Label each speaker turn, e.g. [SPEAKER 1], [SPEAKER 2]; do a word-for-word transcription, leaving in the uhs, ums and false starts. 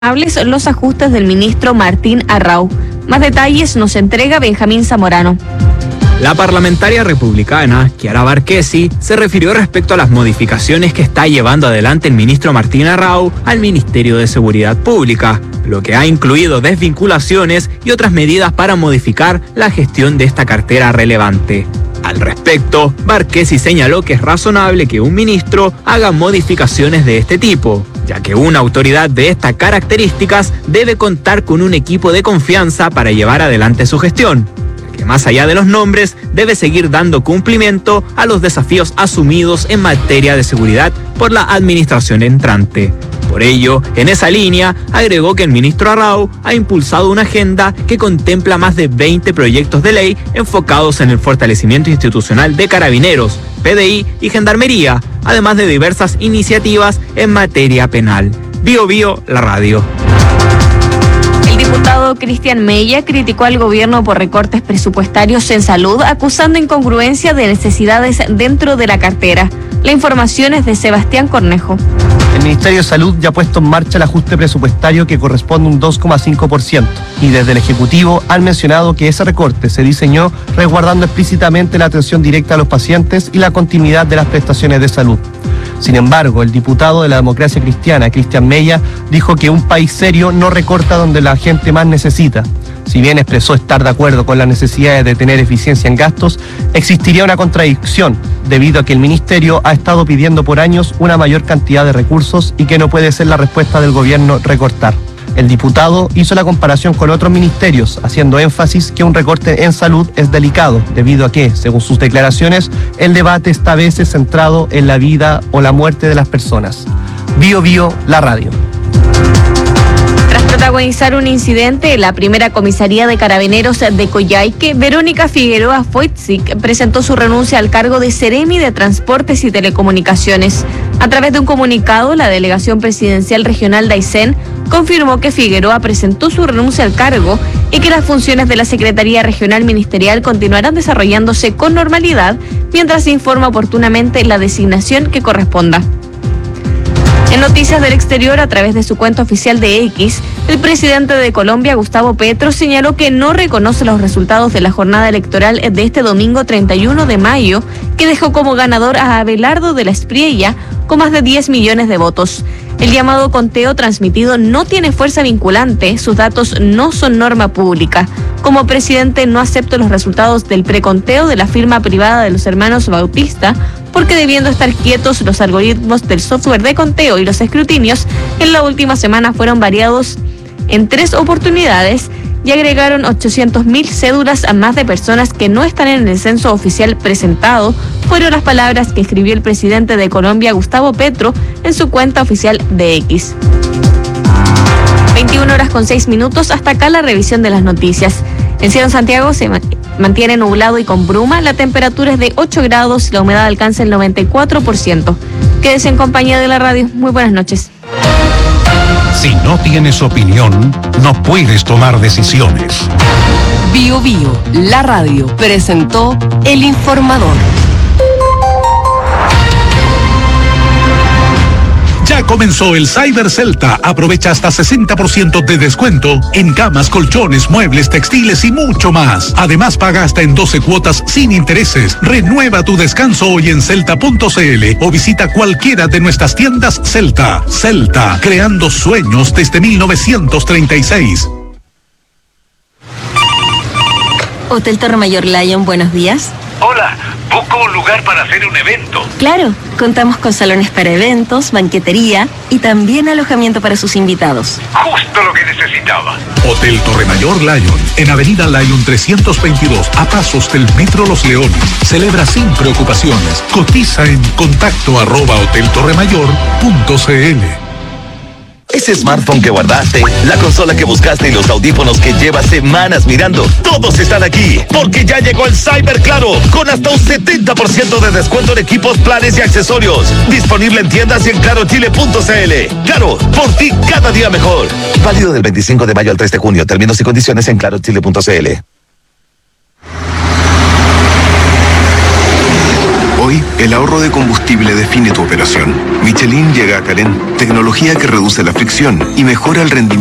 [SPEAKER 1] los ajustes del ministro Martín Arrau. Más detalles nos entrega Benjamín Zamorano.
[SPEAKER 2] La parlamentaria republicana, Chiara Barquesi, se refirió respecto a las modificaciones que está llevando adelante el ministro Martín Arrau al Ministerio de Seguridad Pública, lo que ha incluido desvinculaciones y otras medidas para modificar la gestión de esta cartera relevante. Al respecto, Barquesi señaló que es razonable que un ministro haga modificaciones de este tipo, ya que una autoridad de estas características debe contar con un equipo de confianza para llevar adelante su gestión, que más allá de los nombres, debe seguir dando cumplimiento a los desafíos asumidos en materia de seguridad por la administración entrante. Por ello, en esa línea, agregó que el ministro Arrau ha impulsado una agenda que contempla más de veinte proyectos de ley enfocados en el fortalecimiento institucional de Carabineros, P D I y Gendarmería, además de diversas iniciativas en materia penal. Bio Bio, la radio.
[SPEAKER 1] El diputado Cristian Mella criticó al gobierno por recortes presupuestarios en salud, acusando incongruencia de necesidades dentro de la cartera. La información es de Sebastián Cornejo.
[SPEAKER 3] El Ministerio de Salud ya ha puesto en marcha el ajuste presupuestario que corresponde a un dos coma cinco por ciento y desde el Ejecutivo han mencionado que ese recorte se diseñó resguardando explícitamente la atención directa a los pacientes y la continuidad de las prestaciones de salud. Sin embargo, el diputado de la Democracia Cristiana, Cristian Mella, dijo que un país serio no recorta donde la gente más necesita. Si bien expresó estar de acuerdo con las necesidades de tener eficiencia en gastos, existiría una contradicción, debido a que el Ministerio ha estado pidiendo por años una mayor cantidad de recursos y que no puede ser la respuesta del gobierno recortar. El diputado hizo la comparación con otros ministerios, haciendo énfasis que un recorte en salud es delicado, debido a que, según sus declaraciones, el debate está a veces centrado en la vida o la muerte de las personas. Bio Bio, la radio.
[SPEAKER 1] Tras protagonizar un incidente en la primera comisaría de Carabineros de Coyhaique, Verónica Figueroa Foitzik presentó su renuncia al cargo de Seremi de Transportes y Telecomunicaciones. A través de un comunicado, la Delegación Presidencial Regional de Aysén confirmó que Figueroa presentó su renuncia al cargo y que las funciones de la Secretaría Regional Ministerial continuarán desarrollándose con normalidad mientras se informa oportunamente la designación que corresponda. En noticias del exterior, a través de su cuenta oficial de X, el presidente de Colombia, Gustavo Petro, señaló que no reconoce los resultados de la jornada electoral de este domingo treinta y uno de mayo, que dejó como ganador a Abelardo de la Espriella con más de diez millones de votos. El llamado conteo transmitido no tiene fuerza vinculante, sus datos no son norma pública. Como presidente no acepto los resultados del preconteo de la firma privada de los hermanos Bautista, porque debiendo estar quietos los algoritmos del software de conteo y los escrutinios en la última semana fueron variados en tres oportunidades y agregaron ochocientos mil cédulas a más de personas que no están en el censo oficial presentado, fueron las palabras que escribió el presidente de Colombia, Gustavo Petro, en su cuenta oficial de X. veintiuna horas con seis minutos, hasta acá la revisión de las noticias. En Ciudad de Santiago se mantiene nublado y con bruma, la temperatura es de ocho grados y la humedad alcanza el noventa y cuatro por ciento. Quédese en compañía de la radio. Muy buenas noches.
[SPEAKER 4] Si no tienes opinión, no puedes tomar decisiones.
[SPEAKER 5] Bio Bio, la radio, presentó El Informador.
[SPEAKER 4] Ya comenzó el Cyber Celta. Aprovecha hasta sesenta por ciento de descuento en camas, colchones, muebles, textiles y mucho más. Además, paga hasta en doce cuotas sin intereses. Renueva tu descanso hoy en celta punto c l o visita cualquiera de nuestras tiendas Celta. Celta, creando sueños desde mil novecientos treinta y seis.
[SPEAKER 6] Hotel Torre Mayor Lion, buenos días.
[SPEAKER 7] Hola, busco un lugar para hacer un evento.
[SPEAKER 6] Claro, contamos con salones para eventos, banquetería y también alojamiento para sus invitados.
[SPEAKER 7] Justo lo que necesitaba.
[SPEAKER 4] Hotel Torre Mayor Lion, en Avenida Lion trescientos veintidós, a pasos del Metro Los Leones. Celebra sin preocupaciones. Cotiza en contacto arroba hotel torre mayor punto c l.
[SPEAKER 8] Ese smartphone que guardaste, la consola que buscaste y los audífonos que llevas semanas mirando, todos están aquí, porque ya llegó el Cyber Claro, con hasta un setenta por ciento de descuento en equipos, planes y accesorios. Disponible en tiendas y en claro chile punto c l. Claro, por ti cada día mejor. Válido del veinticinco de mayo al tres de junio. Términos y condiciones en claro chile punto c l.
[SPEAKER 9] Hoy, el ahorro de combustible define tu operación. Michelin llega a Calén, tecnología que reduce la fricción y mejora el rendimiento